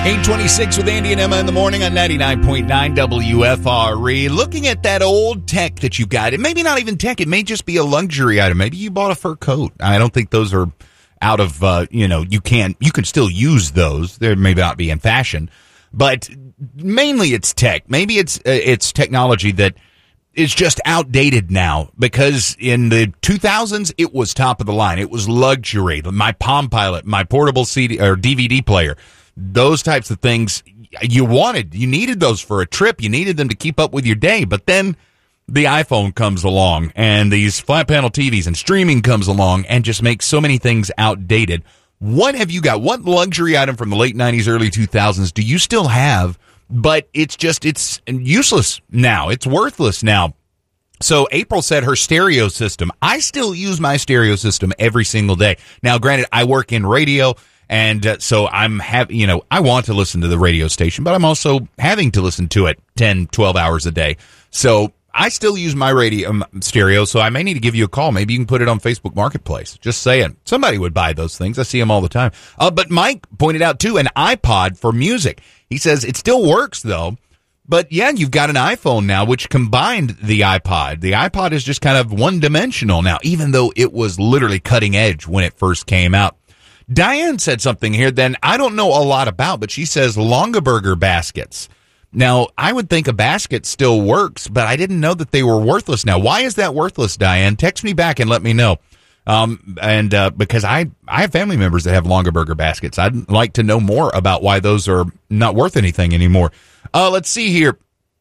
8:26 with Andy and Emma in the morning on 99.9 WFRE. Looking at that old tech that you got. It may be not even tech. It may just be a luxury item. Maybe you bought a fur coat. I don't think those are out of, you can still use those. They may not be in fashion. But mainly it's tech. Maybe it's technology that is just outdated now, because in the 2000s, it was top of the line. It was luxury. My Palm Pilot, my portable CD or DVD player. Those types of things you needed those for a trip. You needed them to keep up with your day. But then the iPhone comes along and these flat panel TVs and streaming comes along and just makes so many things outdated. What have you got? What luxury item from the late 90s, early 2000s do you still have? But it's useless now. It's worthless now. So April said her stereo system. I still use my stereo system every single day. Now, granted, I work in radio. And so I want to listen to the radio station, but I'm also having to listen to it 10, 12 hours a day. So I still use my radio stereo, so I may need to give you a call. Maybe you can put it on Facebook Marketplace. Just saying. Somebody would buy those things. I see them all the time. But Mike pointed out, too, an iPod for music. He says it still works, though. But, yeah, you've got an iPhone now, which combined the iPod. The iPod is just kind of one-dimensional now, even though it was literally cutting edge when it first came out. Diane said something here that I don't know a lot about, but she says Longaberger baskets. Now, I would think a basket still works, but I didn't know that they were worthless now. Why is that worthless, Diane? Text me back and let me know. Because I have family members that have Longaberger baskets. I'd like to know more about why those are not worth anything anymore. Let's see here.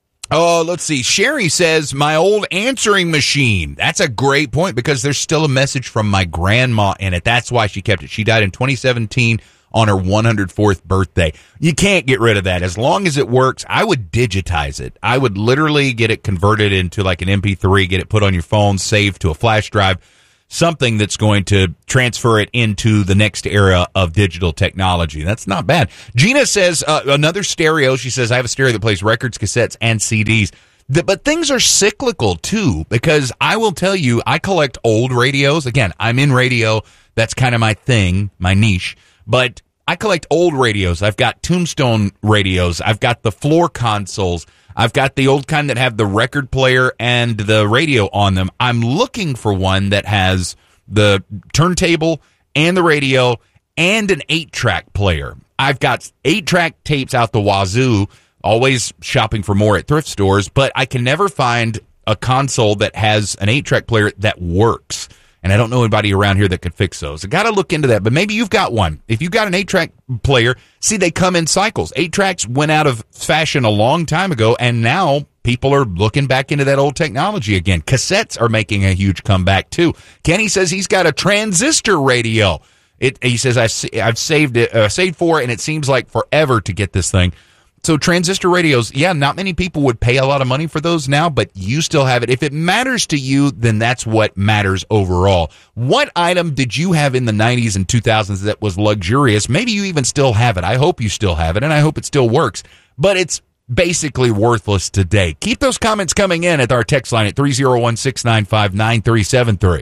Sherry says, my old answering machine. That's a great point, because there's still a message from my grandma in it. That's why she kept it. She died in 2017 on her 104th birthday. You can't get rid of that. As long as it works, I would digitize it. I would literally get it converted into like an MP3, get it put on your phone, saved to a flash drive, something that's going to transfer it into the next era of digital technology. That's not bad. Gina says, another stereo. She says, I have a stereo that plays records, cassettes, and CDs. But things are cyclical, too, because I will tell you, I collect old radios. Again, I'm in radio. That's kind of my thing, my niche. But I collect old radios. I've got Tombstone radios. I've got the floor consoles. I've got the old kind that have the record player and the radio on them. I'm looking for one that has the turntable and the radio and an 8-track player. I've got 8-track tapes out the wazoo, always shopping for more at thrift stores, but I can never find a console that has an 8-track player that works. And I don't know anybody around here that could fix those. I got to look into that. But maybe you've got one. If you've got an 8-track player, see, they come in cycles. 8-tracks went out of fashion a long time ago, and now people are looking back into that old technology again. Cassettes are making a huge comeback, too. Kenny says he's got a transistor radio. He says, I've saved for it, and it seems like forever to get this thing. So transistor radios, yeah, not many people would pay a lot of money for those now, but you still have it. If it matters to you, then that's what matters overall. What item did you have in the 90s and 2000s that was luxurious? Maybe you even still have it. I hope you still have it, and I hope it still works. But it's basically worthless today. Keep those comments coming in at our text line at 301-695-9373.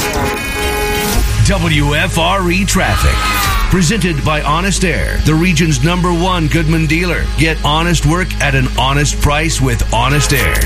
WFRE Traffic. Presented by Honest Air, the region's #1 Goodman dealer. Get honest work at an honest price with Honest Air.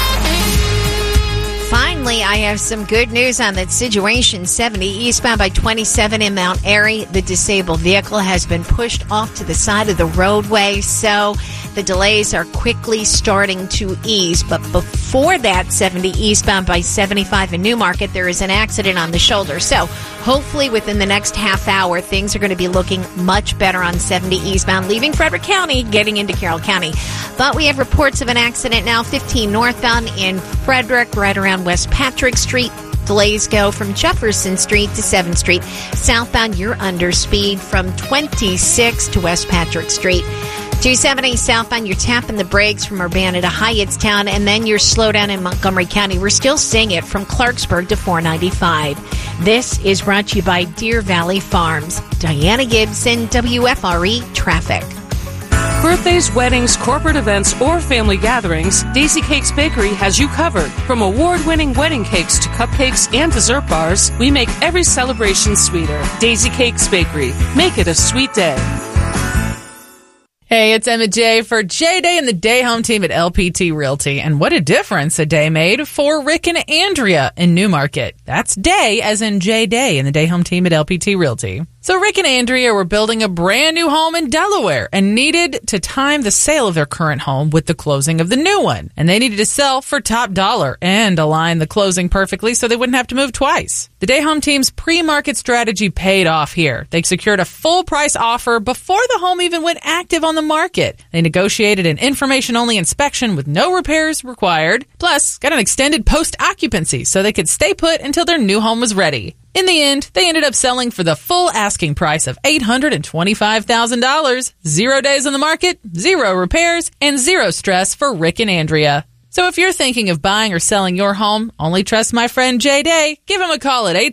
Finally, I have some good news on that situation. 70 eastbound by 27 in Mount Airy. The disabled vehicle has been pushed off to the side of the roadway, so the delays are quickly starting to ease. But before that, 70 eastbound by 75 in Newmarket, there is an accident on the shoulder. So hopefully within the next half hour, things are going to be looking much better on 70 eastbound, leaving Frederick County, getting into Carroll County. But we have reports of an accident now, 15 northbound in Frederick, right around West Patrick Street. Delays go from Jefferson Street to 7th Street. Southbound, you're under speed from 26 to West Patrick Street. 270 southbound, you're tapping the brakes from Urbana to Hyattstown, and then you're slow down in Montgomery County. We're still seeing it from Clarksburg to 495. This is brought to you by Deer Valley Farms. Diana Gibson, WFRE Traffic. Birthdays, weddings, corporate events, or family gatherings, Daisy Cakes Bakery has you covered. From award-winning wedding cakes to cupcakes and dessert bars, we make every celebration sweeter. Daisy Cakes Bakery. Make it a sweet day. Hey, it's Emma J for J-Day and the Day Home team at LPT Realty. And what a difference a day made for Rick and Andrea in Newmarket. That's Day as in J-Day and the Day Home team at LPT Realty. So Rick and Andrea were building a brand new home in Delaware and needed to time the sale of their current home with the closing of the new one. And they needed to sell for top dollar and align the closing perfectly so they wouldn't have to move twice. The Day Home team's pre-market strategy paid off here. They secured a full price offer before the home even went active on the market. They negotiated an information-only inspection with no repairs required, plus got an extended post-occupancy so they could stay put until their new home was ready. In the end, they ended up selling for the full asking price of $825,000. 0 days on the market, 0 repairs, and 0 stress for Rick and Andrea. So if you're thinking of buying or selling your home, only trust my friend Jay Day. Give him a call at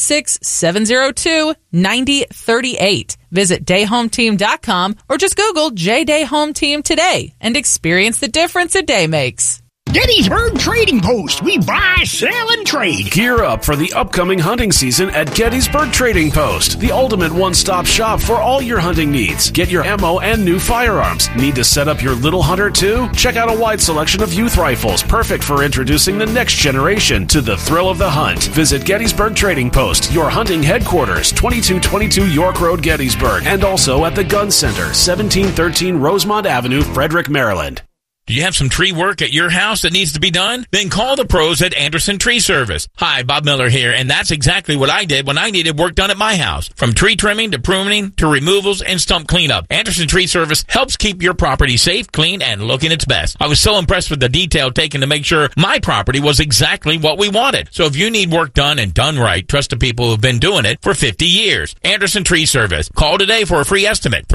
866-702-9038. Visit dayhometeam.com or just Google J-Day Home Team today and experience the difference a day makes. Gettysburg Trading Post. We buy, sell, and trade. Gear up for the upcoming hunting season at Gettysburg Trading Post, the ultimate one-stop shop for all your hunting needs. Get your ammo and new firearms. Need to set up your little hunter too? Check out a wide selection of youth rifles, perfect for introducing the next generation to the thrill of the hunt. Visit Gettysburg Trading Post, your hunting headquarters, 2222 York Road, Gettysburg, and also at the Gun Center, 1713 Rosemont Avenue, Frederick, Maryland. Do you have some tree work at your house that needs to be done? Then call the pros at Anderson Tree Service. Hi, Bob Miller here, and that's exactly what I did when I needed work done at my house. From tree trimming to pruning to removals and stump cleanup, Anderson Tree Service helps keep your property safe, clean, and looking its best. I was so impressed with the detail taken to make sure my property was exactly what we wanted. So if you need work done and done right, trust the people who've been doing it for 50 years. Anderson Tree Service. Call today for a free estimate.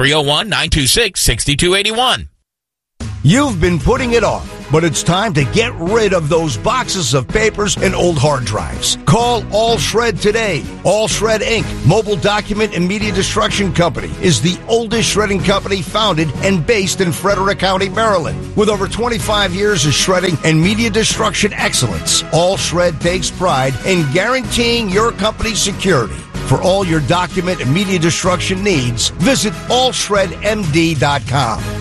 301-926-6281. You've been putting it off, but it's time to get rid of those boxes of papers and old hard drives. Call All Shred today. All Shred Inc., Mobile Document and Media Destruction Company, is the oldest shredding company founded and based in Frederick County, Maryland. With over 25 years of shredding and media destruction excellence, All Shred takes pride in guaranteeing your company's security. For all your document and media destruction needs, visit allshredmd.com.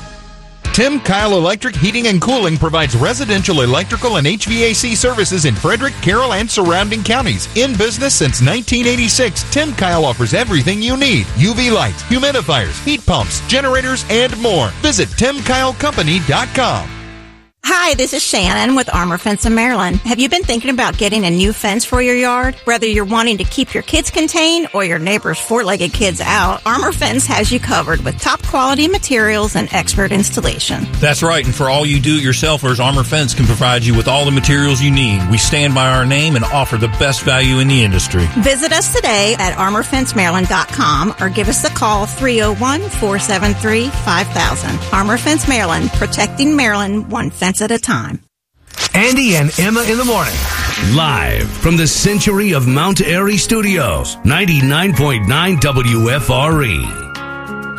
Tim Kyle Electric Heating and Cooling provides residential electrical and HVAC services in Frederick, Carroll, and surrounding counties. In business since 1986, Tim Kyle offers everything you need. UV lights, humidifiers, heat pumps, generators, and more. Visit TimKyleCompany.com. Hi, this is Shannon with Armor Fence in Maryland. Have you been thinking about getting a new fence for your yard? Whether you're wanting to keep your kids contained or your neighbor's four-legged kids out, Armor Fence has you covered with top quality materials and expert installation. That's right, and for all you do-it-yourselfers, Armor Fence can provide you with all the materials you need. We stand by our name and offer the best value in the industry. Visit us today at armorfencemaryland.com or give us a call 301-473-5000. Armor Fence Maryland, protecting Maryland one fence at a time. Andy and Emma in the morning. Live from the Century of Mount Airy Studios, 99.9 WFRE.